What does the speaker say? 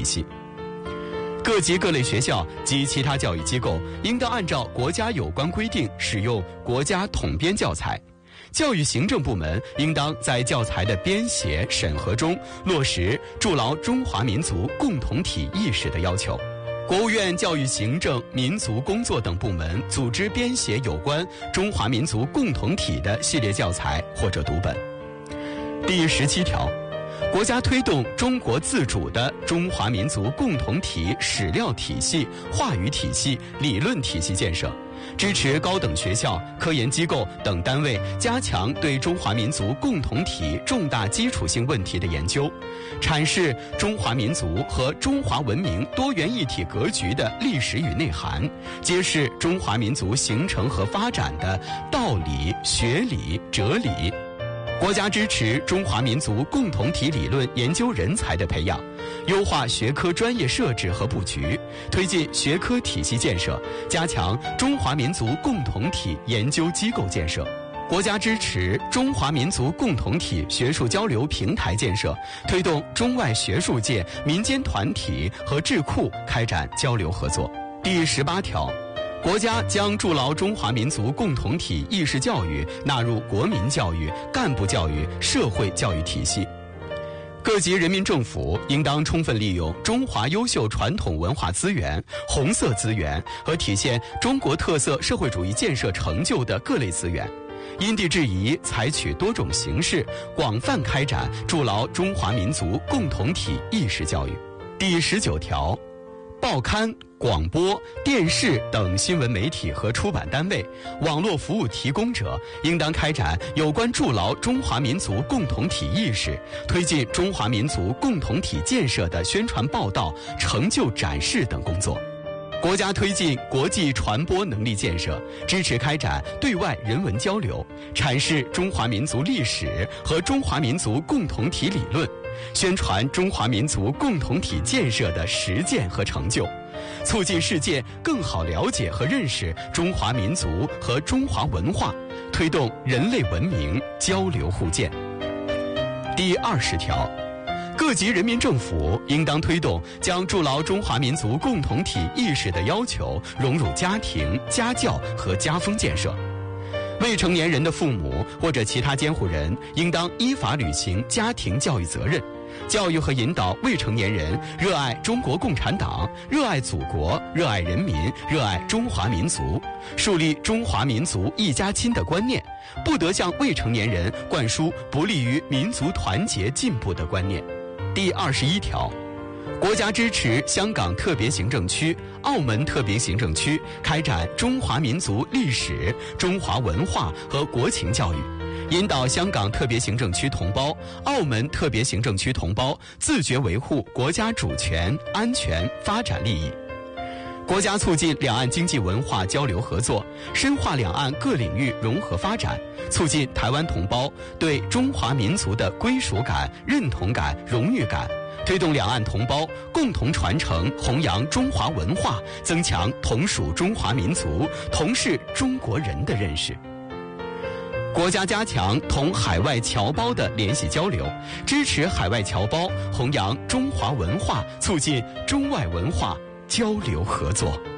系。各级各类学校及其他教育机构应当按照国家有关规定使用国家统编教材。教育行政部门应当在教材的编写审核中落实筑牢中华民族共同体意识的要求。国务院教育行政民族工作等部门组织编写有关中华民族共同体的系列教材或者读本。第17条，国家推动中国自主的中华民族共同体史料体系、话语体系、理论体系建设，支持高等学校、科研机构等单位加强对中华民族共同体重大基础性问题的研究，阐释中华民族和中华文明多元一体格局的历史与内涵，揭示中华民族形成和发展的道理、学理、哲理。国家支持中华民族共同体理论研究人才的培养，优化学科专业设置和布局，推进学科体系建设，加强中华民族共同体研究机构建设。国家支持中华民族共同体学术交流平台建设，推动中外学术界、民间团体和智库开展交流合作。第18条，国家将筑牢中华民族共同体意识教育纳入国民教育、干部教育、社会教育体系。各级人民政府应当充分利用中华优秀传统文化资源、红色资源和体现中国特色社会主义建设成就的各类资源，因地制宜采取多种形式，广泛开展筑牢中华民族共同体意识教育。第19条，报刊、广播、电视等新闻媒体和出版单位、网络服务提供者应当开展有关筑牢中华民族共同体意识、推进中华民族共同体建设的宣传报道、成就展示等工作。国家推进国际传播能力建设，支持开展对外人文交流，阐释中华民族历史和中华民族共同体理论，宣传中华民族共同体建设的实践和成就，促进世界更好了解和认识中华民族和中华文化，推动人类文明交流互鉴。第20条，各级人民政府应当推动将筑牢中华民族共同体意识的要求融入家庭、家教和家风建设。未成年人的父母或者其他监护人应当依法履行家庭教育责任，教育和引导未成年人热爱中国共产党、热爱祖国、热爱人民、热爱中华民族，树立中华民族一家亲的观念，不得向未成年人灌输不利于民族团结进步的观念。第21条，国家支持香港特别行政区、澳门特别行政区开展中华民族历史、中华文化和国情教育，引导香港特别行政区同胞、澳门特别行政区同胞自觉维护国家主权、安全、发展利益。国家促进两岸经济文化交流合作，深化两岸各领域融合发展，促进台湾同胞对中华民族的归属感、认同感、荣誉感，推动两岸同胞共同传承、弘扬中华文化，增强同属中华民族、同是中国人的认识。国家加强同海外侨胞的联系交流，支持海外侨胞弘扬中华文化，促进中外文化交流合作。